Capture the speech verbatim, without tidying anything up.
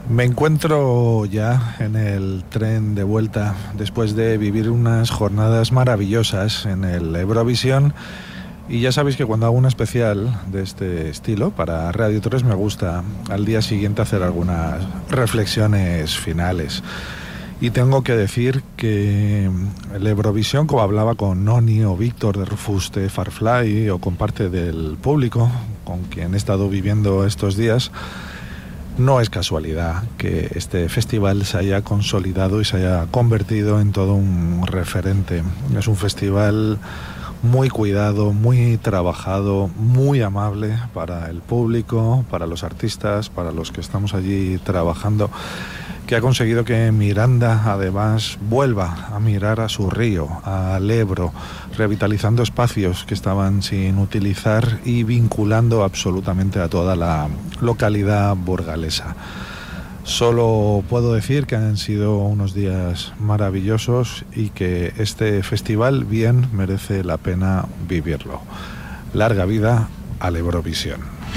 Me encuentro ya en el tren de vuelta después de vivir unas jornadas maravillosas en el Eurovisión, y ya sabéis que cuando hago un especial de este estilo para Radio tres me gusta al día siguiente hacer algunas reflexiones finales. Y tengo que decir que el Eurovisión, como hablaba con Noni o Víctor de Rufuste, Farfly, o con parte del público con quien he estado viviendo estos días, no es casualidad que este festival se haya consolidado y se haya convertido en todo un referente. Es un festival muy cuidado, muy trabajado, muy amable para el público, para los artistas, para los que estamos allí trabajando, que ha conseguido que Miranda además vuelva a mirar a su río, al Ebro, revitalizando espacios que estaban sin utilizar y vinculando absolutamente a toda la localidad burgalesa. Solo puedo decir que han sido unos días maravillosos y que este festival bien merece la pena vivirlo. Larga vida al Eurovisión.